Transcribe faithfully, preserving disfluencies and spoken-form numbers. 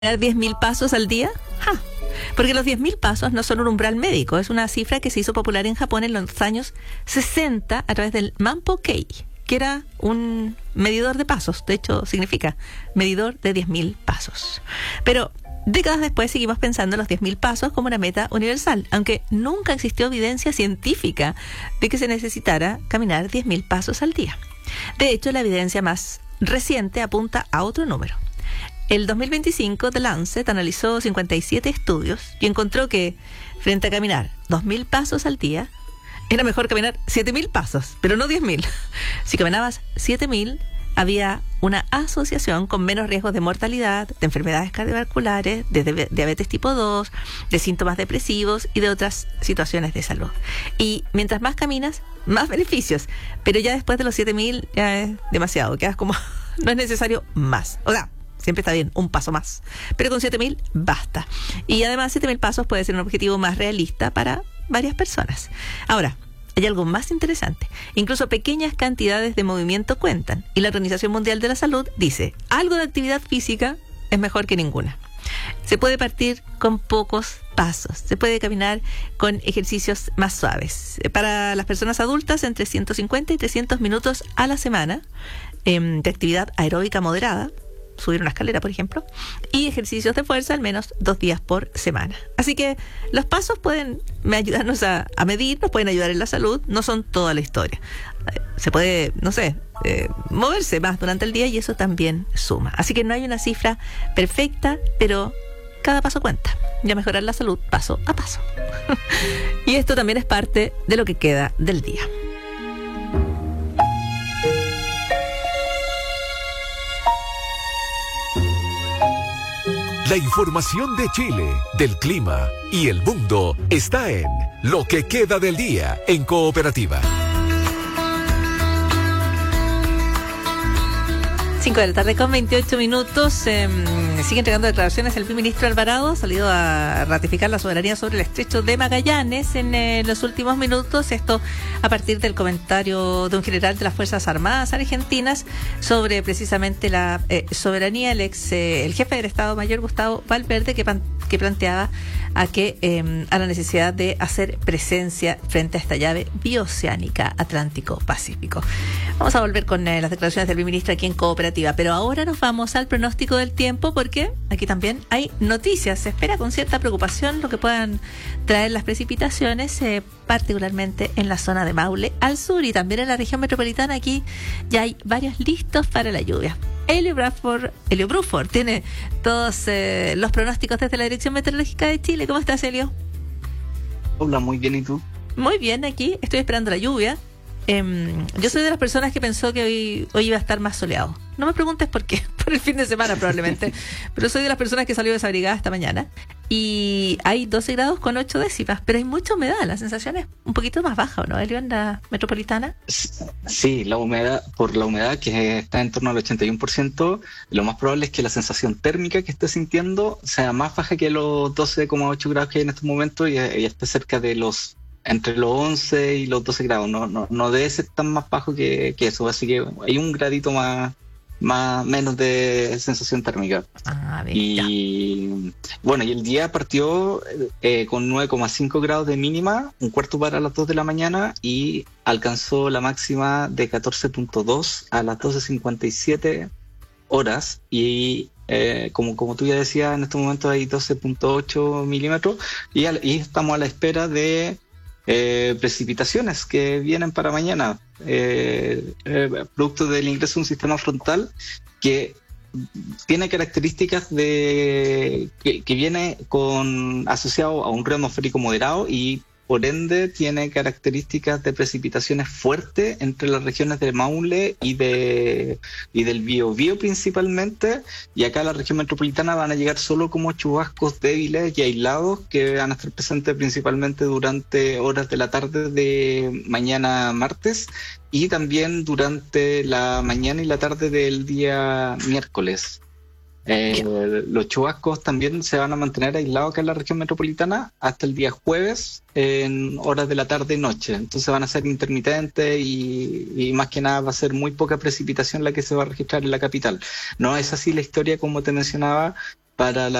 diez mil pasos al día? ¡Ja! Porque los diez mil pasos no son un umbral médico, es una cifra que se hizo popular en Japón en los años sesenta a través del Manpo-kei, que era un medidor de pasos. De hecho, significa medidor de diez mil pasos. Pero décadas después seguimos pensando en los diez mil pasos como una meta universal, aunque nunca existió evidencia científica de que se necesitara caminar diez mil pasos al día. De hecho, la evidencia más reciente apunta a otro número. El dos mil veinticinco, The Lancet analizó cincuenta y siete estudios y encontró que, frente a caminar dos mil pasos al día, era mejor caminar siete mil pasos, pero no diez mil. Si caminabas siete mil, había una asociación con menos riesgos de mortalidad, de enfermedades cardiovasculares, de, de diabetes tipo dos, de síntomas depresivos y de otras situaciones de salud. Y mientras más caminas, más beneficios. Pero ya después de los siete mil ya es demasiado, quedas como, no es necesario más. O sea, siempre está bien, un paso más. Pero con siete mil basta. Y además siete mil pasos puede ser un objetivo más realista para varias personas. Ahora, hay algo más interesante. Incluso pequeñas cantidades de movimiento cuentan. Y la Organización Mundial de la Salud dice, algo de actividad física es mejor que ninguna. Se puede partir con pocos pasos. Se puede caminar con ejercicios más suaves. Para las personas adultas, entre ciento cincuenta y trescientos minutos a la semana eh, de actividad aeróbica moderada, subir una escalera, por ejemplo, y ejercicios de fuerza al menos dos días por semana. Así que los pasos pueden ayudarnos a, a medir, nos pueden ayudar en la salud, no son toda la historia. Se puede, no sé, eh, moverse más durante el día y eso también suma. Así que no hay una cifra perfecta, pero cada paso cuenta. Y a mejorar la salud paso a paso. Y esto también es parte de lo que queda del día. La información de Chile, del clima y el mundo está en Lo que queda del día en Cooperativa. cinco de la tarde con veintiocho minutos. Eh, sigue entregando declaraciones el primer ministro Alvarado. Ha salido a ratificar la soberanía sobre el estrecho de Magallanes en eh, los últimos minutos. Esto a partir del comentario de un general de las Fuerzas Armadas Argentinas sobre precisamente la eh, soberanía. El ex eh, el jefe del Estado Mayor, Gustavo Valverde, que, pan, que planteaba a, que, eh, a la necesidad de hacer presencia frente a esta llave bioceánica Atlántico-Pacífico. Vamos a volver con eh, las declaraciones del primer ministro aquí en Cooperativa. Pero ahora nos vamos al pronóstico del tiempo porque aquí también hay noticias. Se espera con cierta preocupación lo que puedan traer las precipitaciones, eh, particularmente en la zona de Maule al sur y también en la región metropolitana. Aquí ya hay varios listos para la lluvia. Elio Bruford, Elio Bruford tiene todos eh, los pronósticos desde la Dirección Meteorológica de Chile. ¿Cómo estás, Elio? Hola, muy bien, ¿y tú? Muy bien, aquí estoy esperando la lluvia. Eh, yo soy de las personas que pensó que hoy, hoy iba a estar más soleado. No me preguntes por qué, por el fin de semana probablemente, pero soy de las personas que salió desabrigada esta mañana y hay doce grados con ocho décimas, pero hay mucha humedad, la sensación es un poquito más baja, ¿o no, Elio, en la metropolitana? Sí, la humedad, por la humedad que está en torno al ochenta y uno por ciento, lo más probable es que la sensación térmica que esté sintiendo sea más baja que los doce coma ocho grados que hay en este momento y, y esté cerca de los entre los once y los doce grados, no, no, no debe ser tan más bajo que, que eso, así que hay un gradito más, más menos de sensación térmica. Ah, bien, y ya. Bueno, y el día partió eh, con nueve coma cinco grados de mínima, un cuarto para las dos de la mañana y alcanzó la máxima de catorce punto dos a las doce cincuenta y siete horas y Eh, como, como tú ya decías, en este momento hay doce punto ocho milímetros y, al, y estamos a la espera de eh, precipitaciones que vienen para mañana, eh, eh, producto del ingreso de un sistema frontal que tiene características de que, que viene con asociado a un río atmosférico moderado y por ende tiene características de precipitaciones fuertes entre las regiones de Maule y de y del Biobío principalmente, y acá a la región metropolitana van a llegar solo como chubascos débiles y aislados que van a estar presentes principalmente durante horas de la tarde de mañana martes y también durante la mañana y la tarde del día miércoles. Eh, los chubascos también se van a mantener aislados acá en la región metropolitana hasta el día jueves en horas de la tarde y noche, entonces van a ser intermitentes y, y más que nada va a ser muy poca precipitación la que se va a registrar en la capital. No es así la historia como te mencionaba para la